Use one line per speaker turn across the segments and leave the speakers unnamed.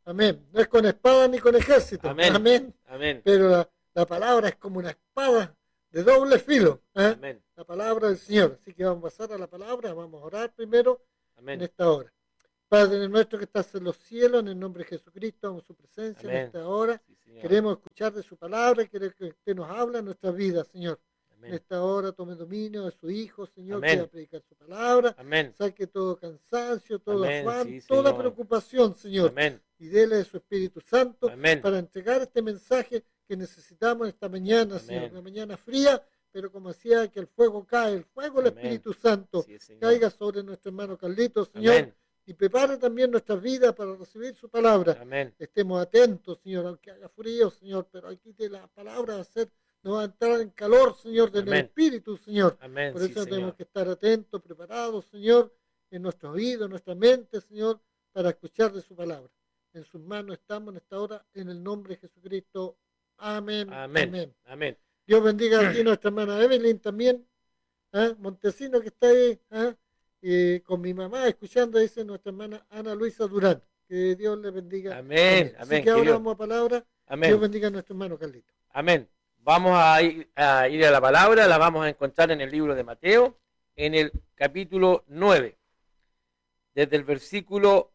Amén. No es con espada ni con ejército.
Amén.
Amén.
Amén.
Pero la palabra es como una espada de doble filo.
Amén.
La palabra del Señor. Así que vamos a pasar a la palabra. Vamos a orar primero en
Amén.
esta hora. Padre nuestro que estás en los cielos, en el nombre de Jesucristo, damos su presencia en
Amén.
esta hora.
Sí, Señor.
Queremos escuchar de su palabra, queremos que usted nos habla en nuestra vida, Señor. En
Amén.
esta hora tome dominio de su Hijo, Señor, que va
Amén.
a predicar su palabra.
Amén.
Saque todo cansancio, todo
Amén.
afán,
Sí,
toda
Señor.
preocupación, Señor.
Amén.
Y dele de su Espíritu Santo
Amén.
para entregar este mensaje que necesitamos esta mañana, Señor.
Amén.
Una mañana fría, pero como decía, que el fuego cae, el fuego del
Amén.
Espíritu Santo
Sí, Señor.
caiga sobre nuestro hermano Carlitos, Señor.
Amén.
Y prepare también nuestras vidas para recibir su palabra.
Amén.
Estemos atentos, Señor, aunque haga frío, Señor, pero aquí de la palabra nos va a entrar en calor, Señor, del
Amén.
Espíritu, Señor.
Amén.
Por
Sí,
eso tenemos
Señor.
que estar atentos, preparados, Señor, en nuestro oído, en nuestra mente, Señor, para escuchar de su palabra. En sus manos estamos en esta hora, en el nombre de Jesucristo. Amén.
Amén.
Amén.
Amén.
Dios bendiga aquí a nuestra hermana Evelyn también, Montesino que está ahí, con mi mamá escuchando, dice nuestra hermana Ana Luisa Durán. Que Dios le bendiga.
Amén.
Así
Amén.
que
Que
ahora
Dios.
vamos a palabra. Dios
Amén.
bendiga a nuestro hermano Carlito.
Amén. Vamos a ir a la palabra, la vamos a encontrar en el libro de Mateo, en el capítulo 9, desde el versículo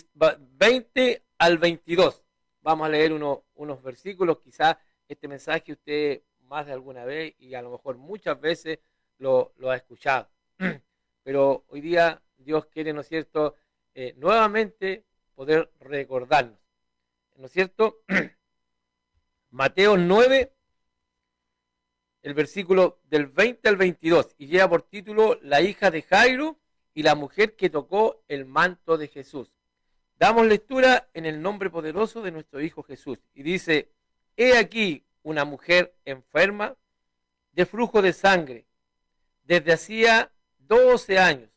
20 al 22. Vamos a leer unos versículos, quizás este mensaje usted más de alguna vez y a lo mejor muchas veces lo ha escuchado. Pero hoy día Dios quiere, ¿no es cierto?, nuevamente poder recordarnos, ¿no es cierto? Mateo 9, el versículo del 20 al 22, y lleva por título La hija de Jairo y la mujer que tocó el manto de Jesús. Damos lectura en el nombre poderoso de nuestro Hijo Jesús. Y dice, he aquí una mujer enferma de flujo de sangre desde hacía 12 años.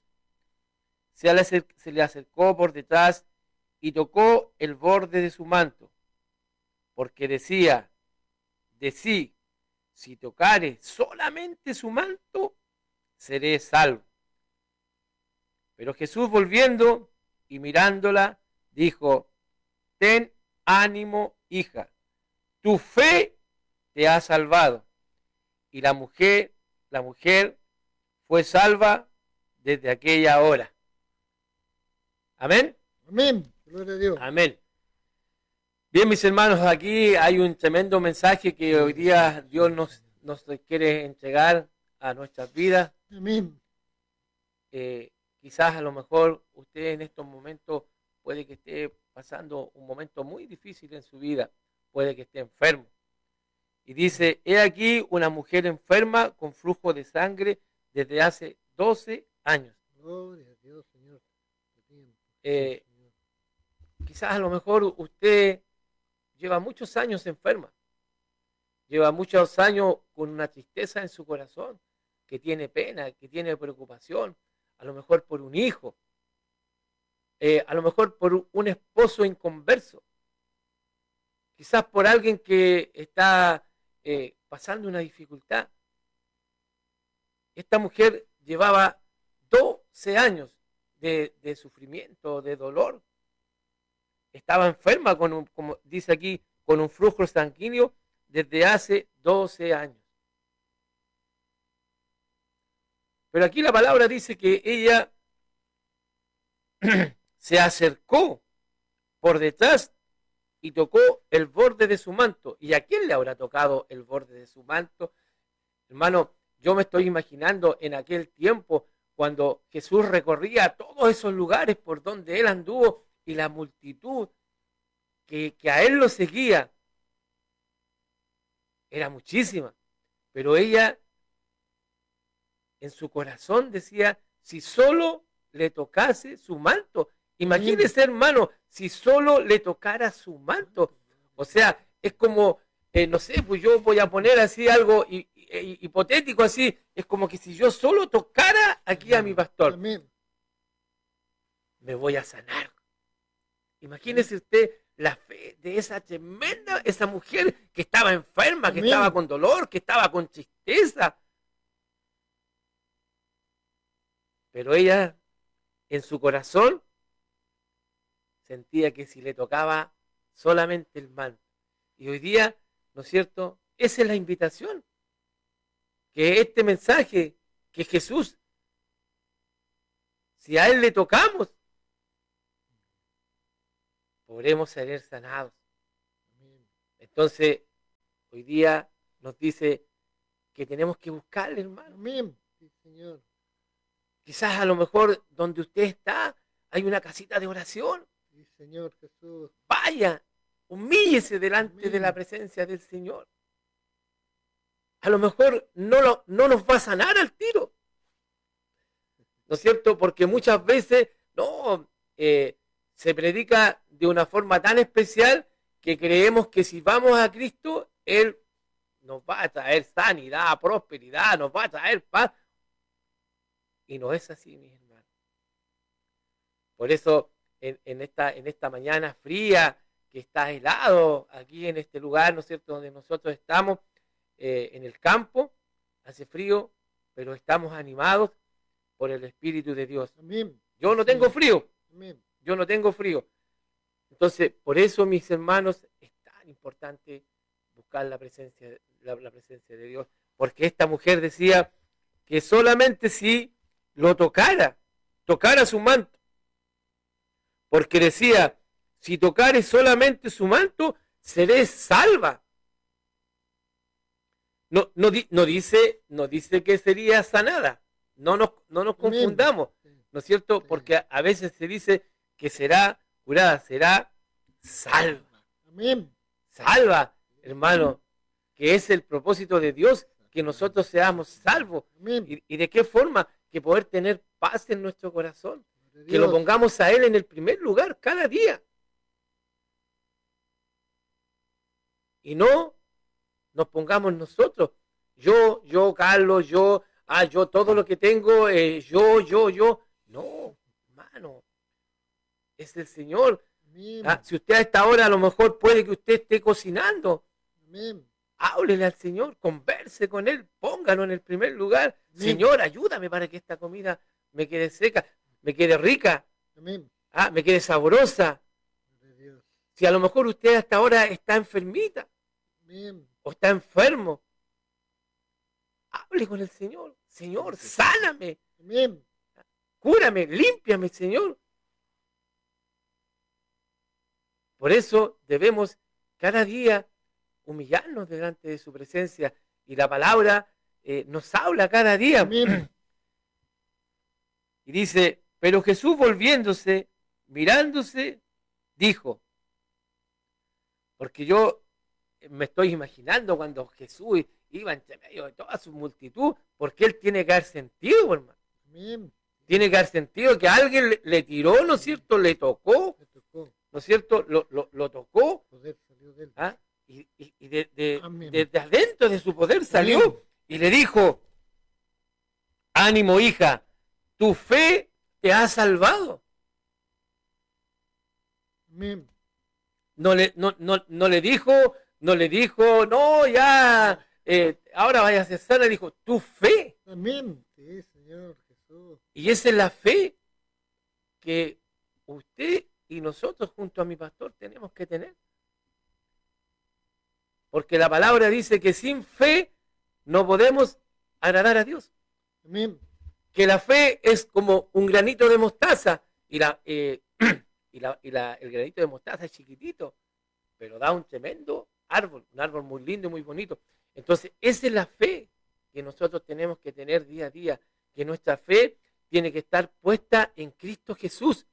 Se le acercó por detrás y tocó el borde de su manto, porque decía de sí, si tocare solamente su manto, seré salvo. Pero Jesús, volviendo y mirándola, dijo, ten ánimo, hija, tu fe te ha salvado. Y la mujer fue salva desde aquella hora. Amén.
Amén. Gloria a Dios.
Amén. Bien, mis hermanos, aquí hay un tremendo mensaje que hoy día Dios nos quiere entregar a nuestras vidas.
Amén.
Quizás a lo mejor usted en estos momentos puede que esté pasando un momento muy difícil en su vida, puede que esté enfermo. Y dice, he aquí una mujer enferma con flujo de sangre desde hace 12 años.
Gloria a Dios, Señor.
Quizás a lo mejor usted lleva muchos años enferma, lleva muchos años con una tristeza en su corazón, que tiene pena, que tiene preocupación, a lo mejor por un hijo, a lo mejor por un esposo inconverso, quizás por alguien que está pasando una dificultad. Esta mujer llevaba 12 años de sufrimiento, de dolor. Estaba enferma, como dice aquí, con un flujo sanguíneo desde hace 12 años. Pero aquí la palabra dice que ella se acercó por detrás y tocó el borde de su manto. ¿Y a quién le habrá tocado el borde de su manto? Hermano, yo me estoy imaginando en aquel tiempo cuando Jesús recorría todos esos lugares por donde él anduvo y la multitud que a él lo seguía era muchísima. Pero ella en su corazón decía, si solo le tocase su manto. Imagínese, hermano, si solo le tocara su manto. O sea, es como, no sé, pues yo voy a poner así algo hipotético así, es como que si yo solo tocara aquí a mi pastor,
Amén.
me voy a sanar. Imagínese usted la fe de esa mujer que estaba enferma, que
Amén.
estaba con dolor, que estaba con tristeza. Pero ella, en su corazón, sentía que si le tocaba solamente el manto. Y hoy día, ¿no es cierto? Esa es la invitación, que este mensaje, que Jesús, si a Él le tocamos, podremos ser sanados. Entonces, hoy día nos dice que tenemos que buscarle, hermano.
Amén. Sí, Señor.
Quizás a lo mejor donde usted está hay una casita de oración.
Sí, Señor Jesús.
Vaya, humíllese delante
Amén.
de la presencia del Señor. A lo mejor no nos va a sanar al tiro, ¿no es cierto? Porque muchas veces se predica de una forma tan especial que creemos que si vamos a Cristo, Él nos va a traer sanidad, prosperidad, nos va a traer paz. Y no es así, mis hermanos. Por eso, en esta mañana fría, que está helado aquí en este lugar, ¿no es cierto?, donde nosotros estamos, en el campo, hace frío, pero estamos animados por el Espíritu de Dios.
Amén.
Yo no tengo frío.
Amén.
Yo no tengo frío. Entonces, por eso, mis hermanos, es tan importante buscar la presencia de Dios. Porque esta mujer decía que solamente si lo tocara su manto. Porque decía, si tocare solamente su manto, seré salva. No dice que sería sanada. No nos confundamos, ¿no es cierto? Porque a veces se dice que será curada, será salva.
Amén.
Salva, hermano, que es el propósito de Dios, que nosotros seamos salvos. ¿Y de qué forma? Que poder tener paz en nuestro corazón. Que lo pongamos a Él en el primer lugar cada día. Y no nos pongamos nosotros. Yo, Carlos, yo todo lo que tengo, yo. No, hermano. Es el Señor. Si usted a esta hora a lo mejor puede que usted esté cocinando.
Amén.
Háblele al Señor, converse con Él, póngalo en el primer lugar. Amén. Señor, ayúdame para que esta comida me quede seca, me quede rica,
Amén.
Me quede sabrosa. Si a lo mejor usted hasta ahora está enfermita, Amén, o está enfermo, hable con el Señor. Señor, sáname.
Amén.
Cúrame, límpiame, Señor. Por eso debemos cada día humillarnos delante de su presencia. Y la palabra nos habla cada día. Amén. Y dice, pero Jesús volviéndose, mirándose, dijo, porque yo me estoy imaginando cuando Jesús iba entre medio de toda su multitud, porque Él tiene que haber sentido, hermano. Amén. Tiene que haber sentido que alguien le tiró, ¿no es cierto? Le tocó, ¿no es cierto? Lo tocó. Poder salió de él. Y desde adentro de su poder salió. Amén. Y le dijo, ánimo, hija, tu fe te ha salvado. Amén. No le dijo, no, ya, ahora vaya a ser sana, dijo, tu fe. Amén. Sí, Señor Jesús. Y esa es la fe que usted y nosotros junto a mi pastor tenemos que tener. Porque la palabra dice que sin fe no podemos agradar a Dios. Amén. Que la fe es como un granito de mostaza y el granito de mostaza es chiquitito, pero da un tremendo árbol, un árbol muy lindo y muy bonito. Entonces, esa es la fe que nosotros tenemos que tener día a día, que nuestra fe tiene que estar puesta en Cristo Jesús.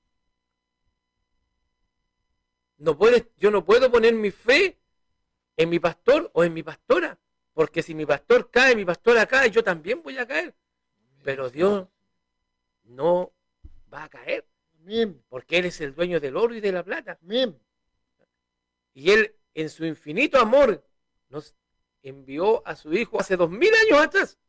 Yo no puedo poner mi fe en mi pastor o en mi pastora, porque si mi pastor cae, mi pastora cae, yo también voy a caer. Pero Dios no va a caer. Amén. Porque Él es el dueño del oro y de la plata. Amén. Y Él, en su infinito amor, nos envió a su Hijo hace 2000 años atrás.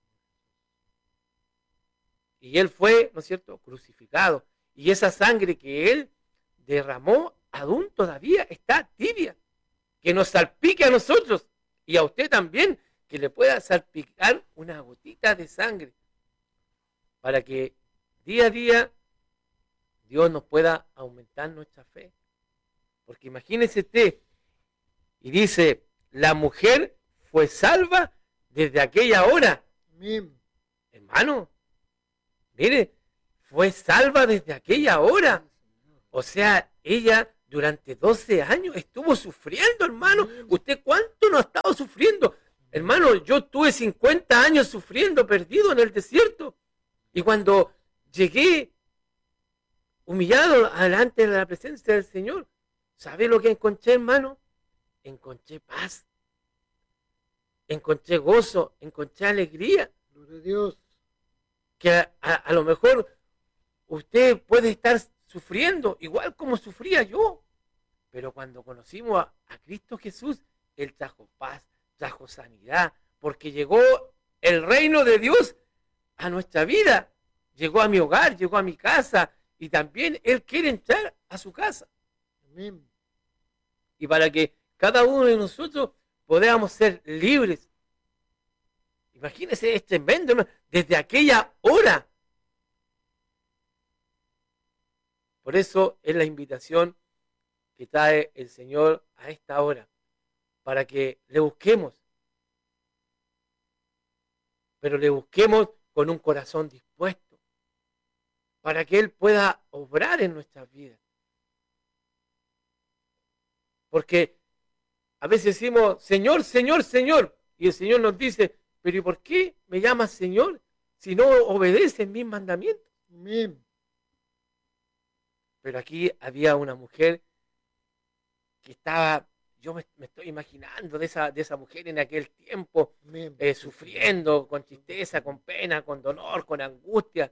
Y Él fue, ¿no es cierto?, crucificado. Y esa sangre que Él derramó, aún todavía está tibia. Que nos salpique a nosotros y a usted también, que le pueda salpicar una gotita de sangre. Para que día a día Dios nos pueda aumentar nuestra fe. Porque imagínese usted, y dice, la mujer fue salva desde aquella hora.
Amén.
Hermano, mire, fue salva desde aquella hora. O sea, ella durante 12 años estuvo sufriendo, hermano. ¿Usted cuánto no ha estado sufriendo? Hermano, yo tuve 50 años sufriendo, perdido en el desierto. Y cuando llegué humillado delante de la presencia del Señor, ¿sabe lo que encontré, hermano? Encontré paz, encontré gozo, encontré alegría.
Gloria a Dios.
Que a lo mejor usted puede estar sufriendo igual como sufría yo, pero cuando conocimos a Cristo Jesús, Él trajo paz, trajo sanidad, porque llegó el reino de Dios a nuestra vida, llegó a mi hogar, llegó a mi casa, y también Él quiere entrar a su casa.
Amén.
Y para que cada uno de nosotros podamos ser libres. Imagínense, es tremendo, ¿no? Desde aquella hora. Por eso es la invitación que trae el Señor a esta hora, para que le busquemos, pero le busquemos con un corazón dispuesto, para que Él pueda obrar en nuestras vidas. Porque a veces decimos, Señor, Señor, Señor, y el Señor nos dice, pero ¿y por qué me llamas Señor si no obedeces mis mandamientos?
Amén.
Pero aquí había una mujer que estaba, yo me estoy imaginando de esa mujer en aquel tiempo,
Amén.
sufriendo con tristeza, con pena, con dolor, con angustia.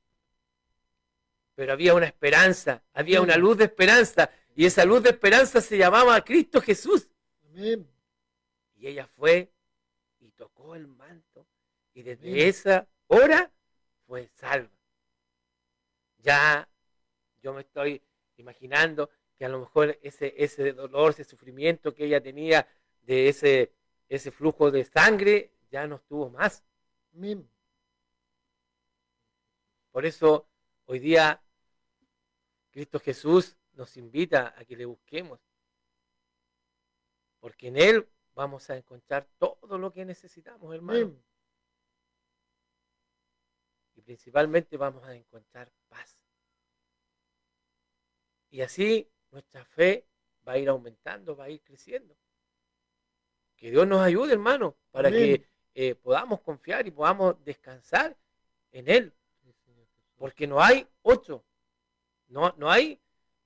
Pero había una esperanza, había una luz de esperanza, y esa luz de esperanza se llamaba Cristo Jesús.
Amén.
Y ella fue y tocó el manto, y desde esa hora fue salva. Ya yo me estoy imaginando que a lo mejor ese dolor, ese sufrimiento que ella tenía de ese flujo de sangre, ya no estuvo más.
Amén.
Por eso hoy día Cristo Jesús nos invita a que le busquemos, porque en Él vamos a encontrar todo lo que necesitamos, hermano.
Amén.
Y principalmente vamos a encontrar paz. Y así nuestra fe va a ir aumentando, va a ir creciendo. Que Dios nos ayude, hermano, para
Amén.
que podamos confiar y podamos descansar en Él. Porque no hay otro. No hay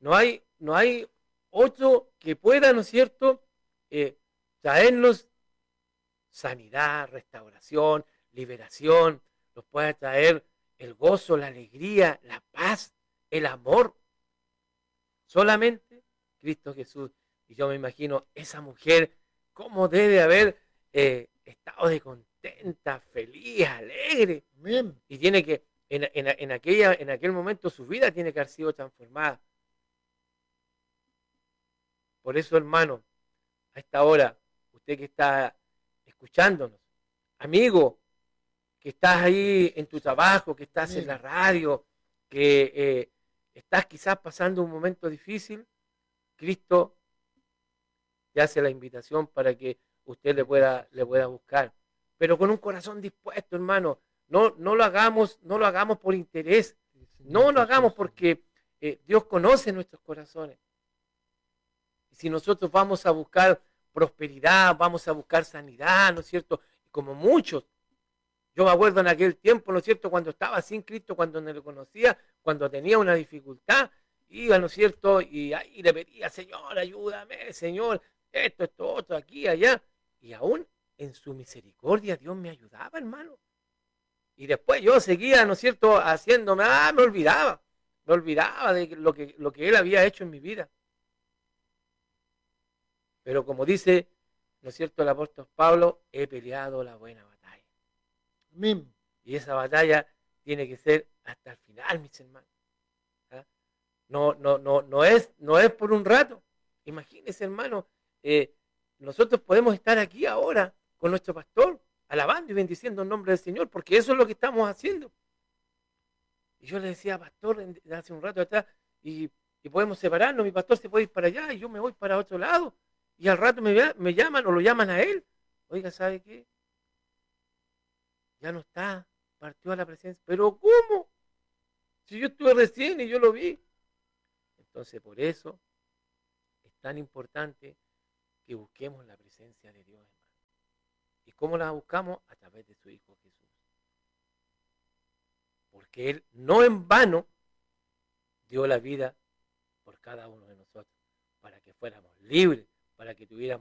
otro que pueda, ¿no es cierto?, traernos sanidad, restauración, liberación, nos pueda traer el gozo, la alegría, la paz, el amor. Solamente Cristo Jesús. Y yo me imagino esa mujer, cómo debe haber estado de contenta, feliz, alegre.
Amén.
Y tiene que, en aquel momento su vida tiene que haber sido transformada. Por eso, hermano, a esta hora, usted que está escuchándonos, amigo, que estás ahí en tu trabajo, que estás en la radio, que estás quizás pasando un momento difícil, Cristo te hace la invitación para que usted le pueda buscar. Pero con un corazón dispuesto, hermano. No lo hagamos por interés. No lo hagamos porque Dios conoce nuestros corazones. Y si nosotros vamos a buscar prosperidad, vamos a buscar sanidad, ¿no es cierto? Como muchos. Yo me acuerdo en aquel tiempo, ¿no es cierto?, cuando estaba sin Cristo, cuando no lo conocía, cuando tenía una dificultad, iba, ¿no es cierto?, y ahí le pedía, Señor, ayúdame, Señor, esto, otro, aquí, allá. Y aún en su misericordia Dios me ayudaba, hermano. Y después yo seguía, ¿no es cierto?, haciéndome, me olvidaba de lo que Él había hecho en mi vida. Pero como dice, ¿no es cierto?, el apóstol Pablo, he peleado la buena batalla.
Amén.
Y esa batalla tiene que ser hasta el final, mis hermanos. ¿Ah? No es por un rato. Imagínense, hermano, nosotros podemos estar aquí ahora con nuestro pastor, alabando y bendiciendo el nombre del Señor, porque eso es lo que estamos haciendo. Y yo le decía, pastor, hace un rato atrás, y y podemos separarnos, mi pastor se puede ir para allá y yo me voy para otro lado, y al rato me llaman o lo llaman a él. Oiga, ¿sabe qué? Ya no está, partió a la presencia. ¿Pero cómo? Si yo estuve recién y yo lo vi. Entonces, por eso es tan importante que busquemos la presencia de Dios, hermano. ¿Y cómo la buscamos? A través de su Hijo Jesús. Porque Él no en vano dio la vida por cada uno de nosotros, para que fuéramos libres, para que tuviéramos